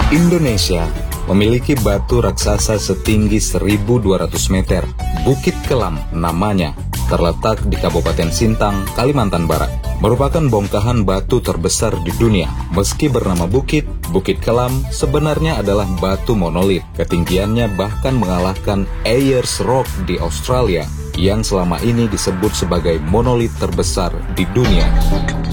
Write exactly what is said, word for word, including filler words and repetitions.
Indonesia memiliki batu raksasa setinggi seribu dua ratus meter. Bukit Kelam namanya, terletak di Kabupaten Sintang, Kalimantan Barat. Merupakan bongkahan batu terbesar di dunia. Meski bernama bukit, Bukit Kelam sebenarnya adalah batu monolit. Ketinggiannya bahkan mengalahkan Ayers Rock di Australia, yang selama ini disebut sebagai monolit terbesar di dunia.